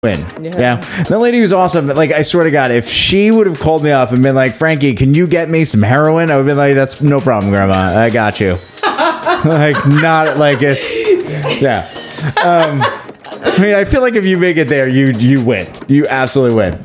win. Yeah. The lady was awesome. Like, I swear to God, if she would have called me up and been like, Frankie, can you get me some heroin? I would have been like, that's no problem, Grandma. I got you. Like, not like it's, yeah. I mean, I feel like if you make it there, you win. You absolutely win.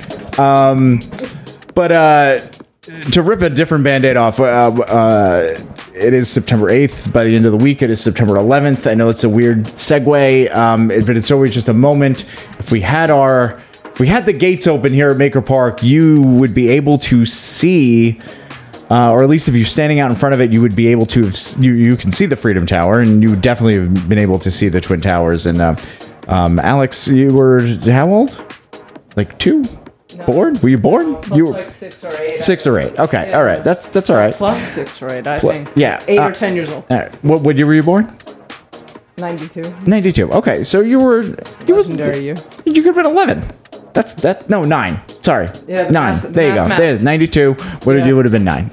But to rip a different Band-Aid off, it is September 8th. By the end of the week, it is September 11th. I know it's a weird segue, but it's always just a moment. If we had the gates open here at Maker Park, you would be able to see, or at least if you're standing out in front of it, you would be able to, you can see the Freedom Tower, and you would definitely have been able to see the Twin Towers. And Alex, you were how old? Like 2? No. Born? Were you born? You were like 6 or 8. 6 or 8. Okay, yeah. All right. That's all right. Plus 6 or 8, I think. Yeah, 8 or 10 years old. All right. What year were you born? 92. 92. Okay, so you Legendary year. You could have been 11. No, 9. Sorry. Yeah, 9. There you go. There's 92. You would have been 9.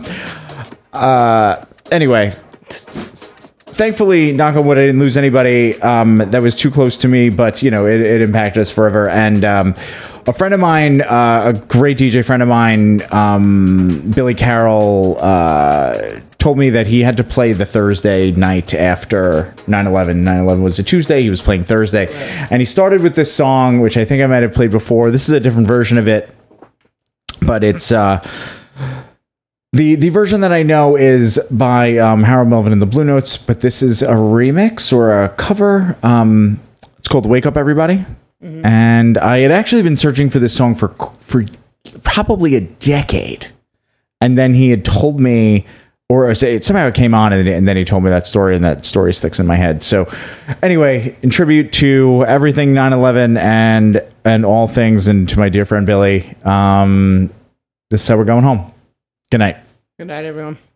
Anyway. Thankfully, knock on wood, I didn't lose anybody that was too close to me, but it impacted us forever. And a friend of mine, a great DJ friend of mine, Billy Carroll, told me that he had to play the Thursday night after 9/11. 9/11 was a Tuesday. He was playing Thursday. And he started with this song, which I think I might have played before. This is a different version of it, but it's... The version that I know is by Harold Melvin and the Blue Notes, but this is a remix or a cover. It's called Wake Up Everybody. Mm-hmm. And I had actually been searching for this song for probably a decade. And then he had told me, or somehow it came on, and then he told me that story, and that story sticks in my head. So anyway, in tribute to everything 9/11 and all things, and to my dear friend Billy, this is how we're going home. Good night. Good night, everyone.